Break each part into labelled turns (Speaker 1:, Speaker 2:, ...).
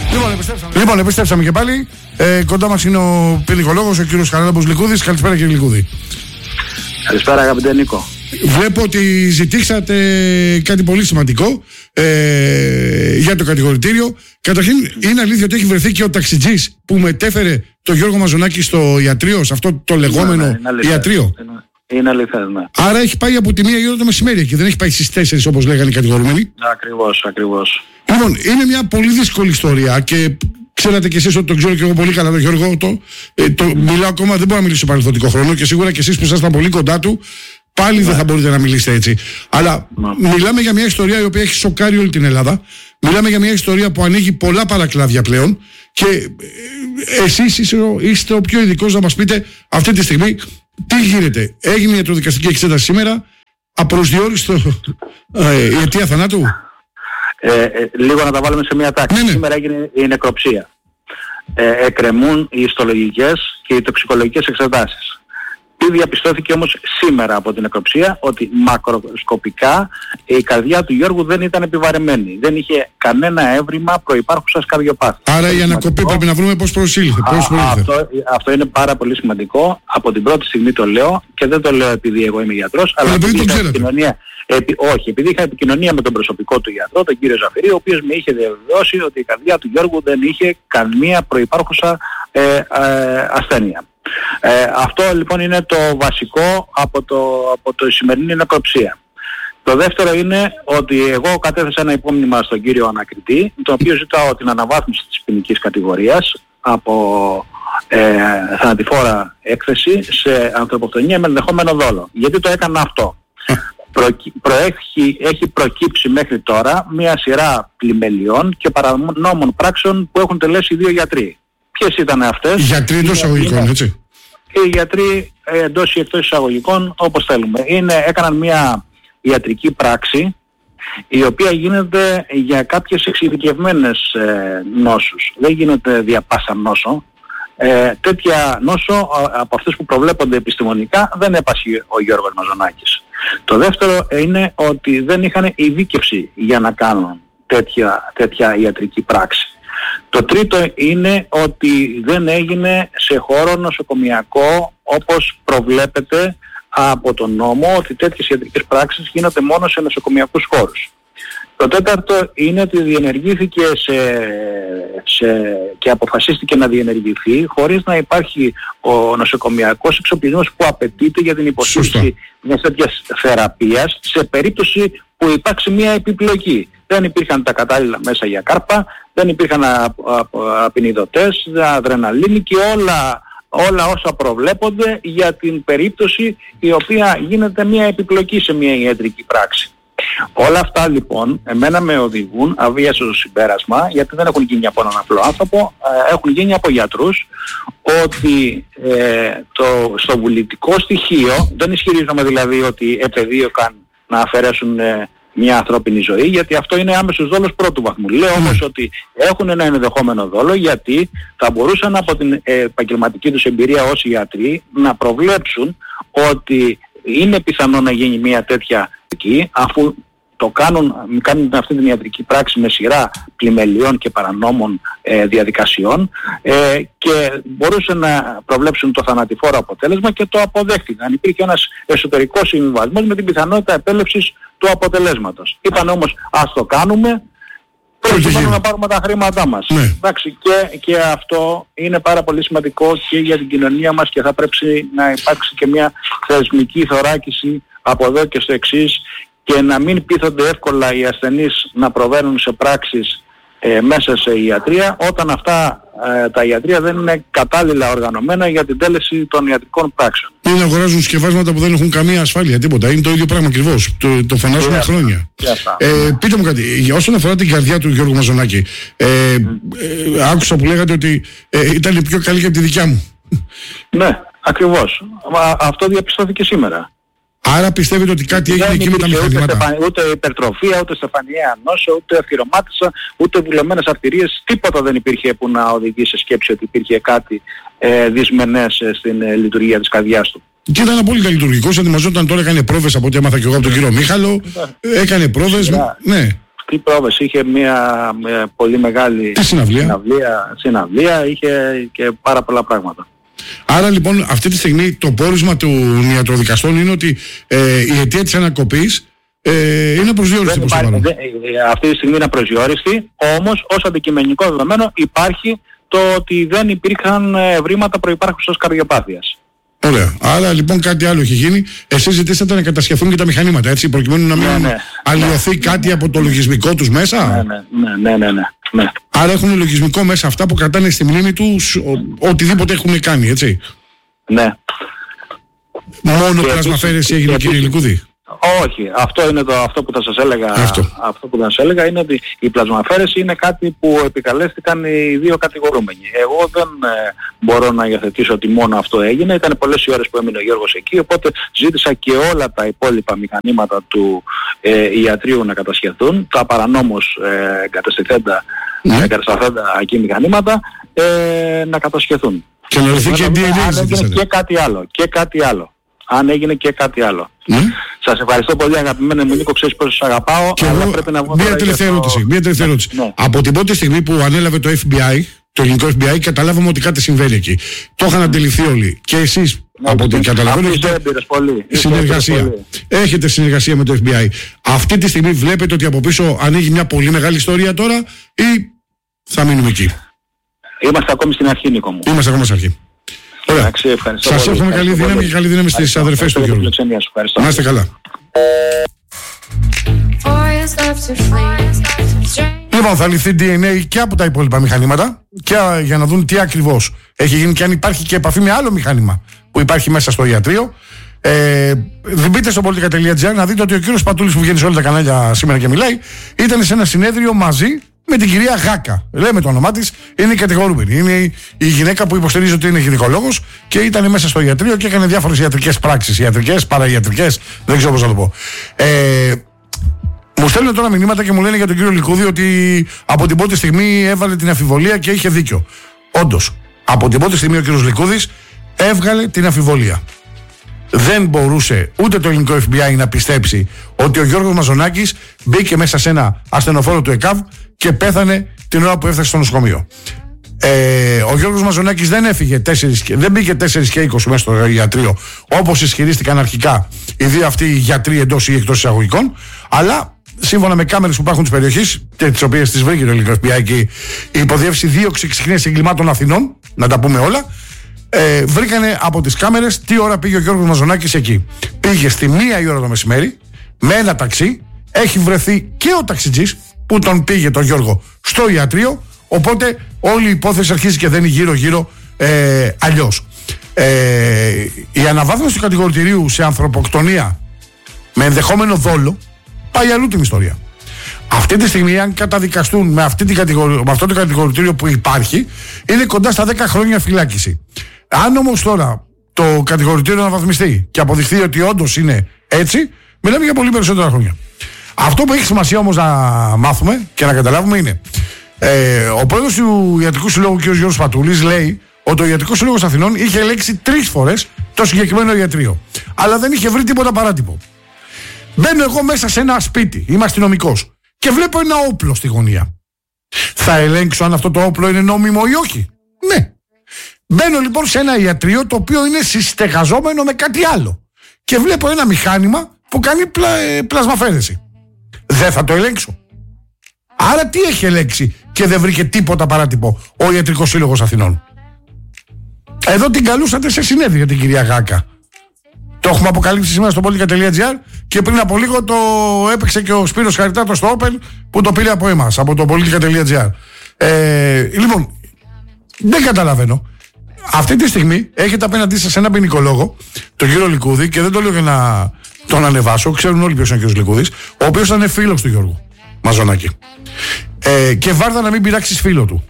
Speaker 1: Λοιπόν, επιστρέψαμε και πάλι. Κοντά μας είναι ο ποινικολόγος, ο κύριος Χαράλαμπος Λικούδης. Καλησπέρα, κύριε Λικούδη.
Speaker 2: Καλησπέρα, αγαπητέ Νίκο.
Speaker 1: Βλέπω ότι ζητήσατε κάτι πολύ σημαντικό για το κατηγορητήριο. Καταρχήν, είναι αλήθεια ότι έχει βρεθεί και ο ταξιτζής που μετέφερε τον Γιώργο Μαζονάκη στο ιατρείο, σε αυτό το λεγόμενο ιατρείο.
Speaker 2: Είναι αλήθεια, ναι.
Speaker 1: Άρα έχει πάει από τη 1 η ώρα το μεσημέρι και δεν έχει πάει στις 4 όπως λέγανε οι κατηγορούμενοι.
Speaker 2: Ακριβώς.
Speaker 1: Λοιπόν, είναι μια πολύ δύσκολη ιστορία και ξέρατε κι εσείς ότι τον ξέρω και εγώ πολύ καλά τον Γιώργο. Μιλάω ακόμα, δεν μπορώ να μιλήσω σε παρελθοντικό χρόνο και σίγουρα κι εσείς που ήσασταν πολύ κοντά του, πάλι δεν θα μπορείτε να μιλήσετε έτσι. Αλλά μιλάμε για μια ιστορία η οποία έχει σοκάρει όλη την Ελλάδα. Μιλάμε για μια ιστορία που ανοίγει πολλά παρακλάδια πλέον και εσείς είστε ο πιο ειδικός να μας πείτε αυτή τη στιγμή τι γίνεται. Έγινε η ιατροδικαστική εξέταση σήμερα, απροσδιόριστο η αιτία θανάτου.
Speaker 2: Λίγο να τα βάλουμε σε μια τάξη.
Speaker 1: Ναι.
Speaker 2: Σήμερα έγινε η νεκροψία. Εκκρεμούν οι ιστολογικές και οι τοξικολογικές εξετάσεις. Τι διαπιστώθηκε όμως σήμερα από την νεκροψία? Ότι μακροσκοπικά η καρδιά του Γιώργου δεν ήταν επιβαρεμένη. Δεν είχε κανένα έβριμα προϋπάρχουσας καρδιοπάθειας.
Speaker 1: Άρα η ανακοπή πρέπει να βρούμε πώς προσήλθε.
Speaker 2: Αυτό είναι πάρα πολύ σημαντικό. Από την πρώτη στιγμή το λέω και δεν το λέω επειδή εγώ είμαι γιατρός, αλλά
Speaker 1: επειδή το ξέρετε.
Speaker 2: Επειδή είχα επικοινωνία με τον προσωπικό του γιατρό, τον κύριο Ζαφυρί, ο οποίος με είχε διαβεβαιώσει ότι η καρδιά του Γιώργου δεν είχε καμία προϋπάρχουσα ασθένεια. Αυτό λοιπόν είναι το βασικό από το σημερινή νεκροψία. Το δεύτερο είναι ότι εγώ κατέθεσα ένα υπόμνημα στον κύριο ανακριτή, το οποίο ζητάω την αναβάθμιση της ποινικής κατηγορίας από θανατηφόρα έκθεση σε ανθρωποκτονία με ενδεχόμενο δόλο. Γιατί το έκανα αυτό? Έχει προκύψει μέχρι τώρα μια σειρά πλημελιών και παρανόμων πράξεων που έχουν τελέσει 2 γιατροί. Ποιες ήταν αυτές?
Speaker 1: Γιατροί εντός εισαγωγικών, έτσι.
Speaker 2: Και οι γιατροί εντός ή εκτός εισαγωγικών, όπως θέλουμε. Έκαναν μια ιατρική πράξη η οποία γίνεται για κάποιες εξειδικευμένες νόσους. Δεν γίνεται δια πάσα νόσο. Τέτοια νόσο από αυτές που προβλέπονται επιστημονικά δεν έπασχε ο Γιώργος Μαζονάκης. Το δεύτερο είναι ότι δεν είχαν ειδίκευση για να κάνουν τέτοια ιατρική πράξη. Το τρίτο είναι ότι δεν έγινε σε χώρο νοσοκομιακό όπως προβλέπεται από τον νόμο, ότι τέτοιες ιατρικές πράξεις γίνονται μόνο σε νοσοκομιακούς χώρους. Το τέταρτο είναι ότι διενεργήθηκε και αποφασίστηκε να διενεργηθεί χωρίς να υπάρχει ο νοσοκομιακός εξοπλισμός που απαιτείται για την υποστήριξη μιας τέτοιας θεραπείας σε περίπτωση που υπάρξει μια επιπλοκή. Δεν υπήρχαν τα κατάλληλα μέσα για κάρπα, δεν υπήρχαν απεινιδωτές, αδρεναλίνη και όλα όσα προβλέπονται για την περίπτωση η οποία γίνεται μια επιπλοκή σε μια ιατρική πράξη. Όλα αυτά λοιπόν εμένα με οδηγούν αβίασο στο συμπέρασμα, γιατί δεν έχουν γίνει από έναν απλό άνθρωπο, έχουν γίνει από γιατρούς, ότι στο βουλητικό στοιχείο δεν ισχυρίζομαι δηλαδή ότι επεδίωκαν να αφαιρέσουν μια ανθρώπινη ζωή, γιατί αυτό είναι άμεσος δόλος πρώτου βαθμού. Λέω όμως ότι έχουν ένα ενδεχόμενο δόλο, γιατί θα μπορούσαν από την επαγγελματική τους εμπειρία ως ιατροί να προβλέψουν ότι είναι πιθανό να γίνει μια τέτοια εκεί, αφού κάνουν αυτή την ιατρική πράξη με σειρά πλημελιών και παρανόμων διαδικασιών και μπορούσαν να προβλέψουν το θανατηφόρο αποτέλεσμα και το αποδέχτηκαν. Υπήρχε ένας εσωτερικός συμβιβασμός με την πιθανότητα επέλευσης του αποτελέσματος. Είπαν όμως ας το κάνουμε προκειμένου να πάρουμε τα χρήματά μας.
Speaker 1: Ναι.
Speaker 2: Εντάξει, και αυτό είναι πάρα πολύ σημαντικό και για την κοινωνία μας και θα πρέπει να υπάρξει και μια θεσμική θωράκιση από εδώ και στο εξής, και να μην πείθονται εύκολα οι ασθενείς να προβαίνουν σε πράξεις μέσα σε ιατρία, όταν αυτά τα ιατρία δεν είναι κατάλληλα οργανωμένα για την τέλεση των ιατρικών πράξεων.
Speaker 1: Είναι να αγοράζουν σκευάσματα που δεν έχουν καμία ασφάλεια, τίποτα. Είναι το ίδιο πράγμα ακριβώς. Το φωνάζουμε χρόνια. Πείτε μου κάτι, όσον αφορά την καρδιά του Γιώργου Μαζονάκη, άκουσα που λέγατε ότι ήταν πιο καλή και από τη δικιά μου.
Speaker 2: Ναι, ακριβώς. Αυτό διαπιστώθηκε σήμερα.
Speaker 1: Άρα πιστεύετε ότι κάτι έγινε εκεί με τα μηχανήματα?
Speaker 2: Ούτε υπερτροφία, ούτε στεφανιαία νόσο, ούτε αφυρωμάτισα, ούτε βουλεμένες αρτηρίες. Τίποτα δεν υπήρχε που να οδηγεί σε σκέψη ότι υπήρχε κάτι δυσμενές στην λειτουργία της καρδιάς του.
Speaker 1: Και ήταν απόλυτα λειτουργικός, ετοιμαζόταν τώρα, έκανε πρόβες από ό,τι έμαθα και εγώ από τον κύριο Μίχαλο. Έκανε πρόβες. Ναι.
Speaker 2: τι πρόβες, είχε μια πολύ μεγάλη συναυλία, είχε και πάρα πολλά πράγματα.
Speaker 1: Άρα λοιπόν αυτή τη στιγμή το πόρισμα των ιατροδικαστών είναι ότι η αιτία της ανακοπής είναι προσδιοριστή.
Speaker 2: Αυτή τη στιγμή είναι προσδιοριστή, όμως ως αντικειμενικό δεδομένο υπάρχει το ότι δεν υπήρχαν ευρήματα προϋπάρχουσας καρδιοπάθειας.
Speaker 1: Ωραία. Άρα λοιπόν κάτι άλλο έχει γίνει. Εσείς ζητήσατε να κατασχεθούν και τα μηχανήματα, έτσι, προκειμένου να μην αλλοιωθεί κάτι από το λογισμικό τους μέσα.
Speaker 2: Ναι.
Speaker 1: Άρα έχουν λογισμικό μέσα αυτά που κρατάνε στη μνήμη τους οτιδήποτε έχουν κάνει, έτσι.
Speaker 2: Ναι.
Speaker 1: Μόνο πλασμαφέρεση έγινε, κύριε Λικούδη?
Speaker 2: Όχι, αυτό είναι αυτό που θα σας έλεγα. Αυτό που θα σας έλεγα είναι ότι η πλασμαφέρεση είναι κάτι που επικαλέστηκαν οι δύο κατηγορούμενοι. Εγώ δεν μπορώ να υιοθετήσω ότι μόνο αυτό έγινε. Ήταν πολλές οι ώρες που έμεινε ο Γιώργος εκεί, οπότε ζήτησα και όλα τα υπόλοιπα μηχανήματα του ιατρείου να κατασχεθούν, τα παρανόμως εγκαταστηθέντα εκεί μηχανήματα να κατασχεθούν.
Speaker 1: Και να ορθεί και
Speaker 2: κάτι άλλο. Αν έγινε και κάτι άλλο. Σας ευχαριστώ πολύ, αγαπημένε μου Νίκο, ξέρεις πόσο σας αγαπάω.
Speaker 1: Και αλλά πρέπει να βγω. Μία τελευταία ερώτηση. Ναι. Από την πρώτη στιγμή που ανέλαβε το FBI, το ελληνικό FBI, καταλάβαμε ότι κάτι συμβαίνει εκεί. Το είχαν αντιληφθεί όλοι. Και εσείς, από ό,τι καταλαβαίνω, έχετε συνεργασία με το FBI. Αυτή τη στιγμή βλέπετε ότι από πίσω ανοίγει μια πολύ μεγάλη ιστορία τώρα, ή θα μείνουμε εκεί?
Speaker 2: Είμαστε ακόμη στην αρχή, Νίκο μου.
Speaker 1: Είμαστε ακόμα στην αρχή. Ωραία. Σας εύχομαι καλή δύναμη και καλή δύναμη στις αδερφές του Γιώργου. Να είστε καλά. Λοιπόν, θα ληφθεί DNA και από τα υπόλοιπα μηχανήματα και για να δουν τι ακριβώς έχει γίνει και αν υπάρχει και επαφή με άλλο μηχάνημα που υπάρχει μέσα στο ιατρείο. Μπείτε στο politica.gr να δείτε ότι ο κύριος Πατούλης, που βγαίνει σε όλα τα κανάλια σήμερα και μιλάει, ήταν σε ένα συνέδριο μαζί με την κυρία Γάκα. Λέμε το όνομά της, είναι η κατηγορούμενη. Είναι η γυναίκα που υποστηρίζει ότι είναι γυναικολόγος και ήταν μέσα στο ιατρείο και έκανε διάφορες ιατρικές πράξεις. Ιατρικές, παραϊατρικές, δεν ξέρω πώς να το πω. Μου στέλνουν τώρα μηνύματα και μου λένε για τον κύριο Λικούδη ότι από την πρώτη στιγμή έβαλε την αμφιβολία και είχε δίκιο. Όντως, από την πρώτη στιγμή ο κύριος Λικούδης έβγαλε την αμφιβολία. Δεν μπορούσε ούτε το ελληνικό FBI να πιστέψει ότι ο Γιώργος Μαζονάκης μπήκε μέσα σε ένα ασθενοφόρο του ΕΚΑΒ και πέθανε την ώρα που έφτασε στο νοσοκομείο. Ο Γιώργος Μαζονάκης δεν μπήκε 4 και 20 μέσα στο ιατρείο όπως ισχυρίστηκαν αρχικά οι δύο αυτοί οι γιατροί εντός ή εκτός εισαγωγικών, αλλά σύμφωνα με κάμερες που υπάρχουν της περιοχής και τις οποίες τις βρήκε το ελληνικό FBI και η υποδιεύθυνση δίωξη ξεχνίας εγκλημάτων Αθηνών, να τα πούμε όλα, βρήκανε από τις κάμερες τι ώρα πήγε ο Γιώργος Μαζονάκης εκεί. Πήγε στη 1 η ώρα το μεσημέρι με ένα ταξί, έχει βρεθεί και ο ταξιτζής που τον πήγε τον Γιώργο στο ιατρείο, οπότε όλη η υπόθεση αρχίζει και δένει γύρω-γύρω αλλιώς. Η αναβάθμιση του κατηγορητηρίου σε ανθρωποκτονία με ενδεχόμενο δόλο πάει αλλού την ιστορία. Αυτή τη στιγμή, αν καταδικαστούν με αυτό το κατηγορητήριο που υπάρχει, είναι κοντά στα 10 χρόνια φυλάκιση. Αν όμως τώρα το κατηγορητήριο αναβαθμιστεί και αποδειχθεί ότι όντως είναι έτσι, μιλάμε για πολύ περισσότερα χρόνια. Αυτό που έχει σημασία όμως να μάθουμε και να καταλάβουμε είναι ο πρόεδρος του Ιατρικού Συλλόγου, κ. Γιώργος Πατούλης, λέει ότι ο Ιατρικός Σύλλογος Αθηνών είχε ελέγξει 3 φορές το συγκεκριμένο ιατρείο, αλλά δεν είχε βρει τίποτα παράτυπο. Μπαίνω εγώ μέσα σε ένα σπίτι, είμαι αστυνομικός, και βλέπω ένα όπλο στη γωνία. Θα ελέγξω αν αυτό το όπλο είναι νόμιμο ή όχι? Ναι. Μπαίνω λοιπόν σε ένα ιατρείο το οποίο είναι συστεγαζόμενο με κάτι άλλο και βλέπω ένα μηχάνημα που κάνει πλασμαφέρεση. Δεν θα το ελέγξω? Άρα τι έχει ελέγξει και δεν βρήκε τίποτα παράτυπο ο Ιατρικός Σύλλογος Αθηνών? Εδώ την καλούσατε σε συνέδριο την κυρία Γάκα. Το έχουμε αποκαλύψει σήμερα στο politica.gr και πριν από λίγο το έπαιξε και ο Σπύρος Χαριτάτος στο Open που το πήρε από εμάς, από το politica.gr. Λοιπόν, δεν καταλαβαίνω. Αυτή τη στιγμή έχετε απέναντί σας έναν ποινικολόγο, τον κύριο Λικούδη, και δεν το λέω για να τον ανεβάσω, ξέρουν όλοι ποιος είναι ο κύριος Λικούδης, ο οποίος ήταν φίλος του Γιώργου Μαζονάκη. Και βάρτα να μην πειράξεις φίλο του.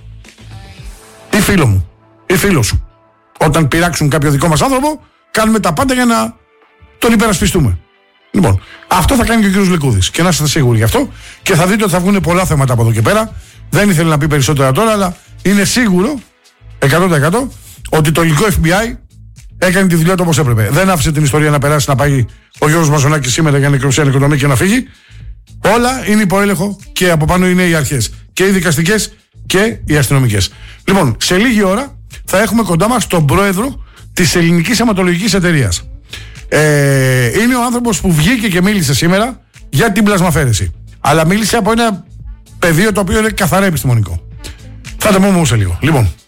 Speaker 1: Ή φίλο μου, ή φίλο σου. Όταν πειράξουν κάποιο δικό μας άνθρωπο, κάνουμε τα πάντα για να τον υπερασπιστούμε. Λοιπόν, αυτό θα κάνει και ο κύριος Λικούδης. Και να είστε σίγουροι γι' αυτό. Και θα δείτε ότι θα βγουν πολλά θέματα από εδώ και πέρα. Δεν ήθελε να πει περισσότερα τώρα, αλλά είναι σίγουρο 100% ότι το ελληνικό FBI έκανε τη δουλειά του όπως έπρεπε. Δεν άφησε την ιστορία να περάσει, να πάει ο Γιώργος Μαζονάκης σήμερα για νεκροψία νοικοδομή και να φύγει. Όλα είναι υπό έλεγχο και από πάνω είναι οι αρχές. Και οι δικαστικές και οι αστυνομικές. Λοιπόν, σε λίγη ώρα θα έχουμε κοντά μας τον πρόεδρο της Ελληνικής Αιματολογικής Εταιρείας. Είναι ο άνθρωπος που βγήκε και μίλησε σήμερα για την πλασμαφαίρεση. Αλλά μίλησε από ένα πεδίο το οποίο είναι καθαρά επιστημονικό. Θα τα πούμε όμως σε λίγο. Λοιπόν.